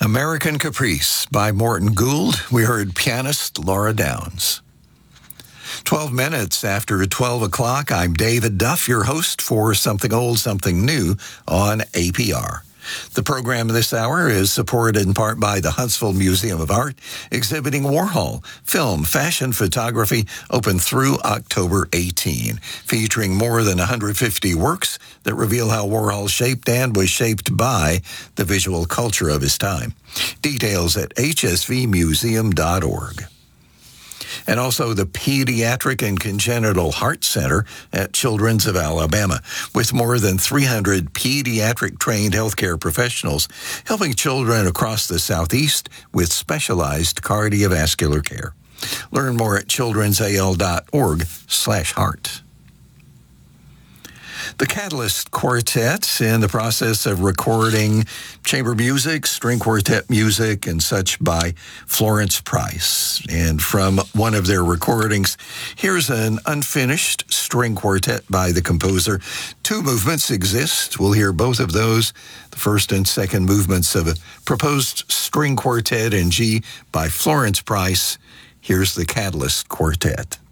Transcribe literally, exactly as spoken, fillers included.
American Caprice by Morton Gould. We heard pianist Laura Downs. twelve minutes after twelve o'clock, I'm David Duff, your host for Something Old, Something New on A P R. The program this hour is supported in part by the Huntsville Museum of Art, exhibiting Warhol, film, fashion, photography, open through October eighteenth, featuring more than one hundred fifty works that reveal how Warhol shaped and was shaped by the visual culture of his time. Details at h s v museum dot org. And also the Pediatric and Congenital Heart Center at Children's of Alabama, with more than three hundred pediatric-trained healthcare professionals helping children across the Southeast with specialized cardiovascular care. Learn more at childrensal dot org slash heart. The Catalyst Quartet, in the process of recording chamber music, string quartet music, and such by Florence Price. And from one of their recordings, here's an unfinished string quartet by the composer. Two movements exist. We'll hear both of those, the first and second movements of a proposed string quartet in G by Florence Price. Here's the Catalyst Quartet.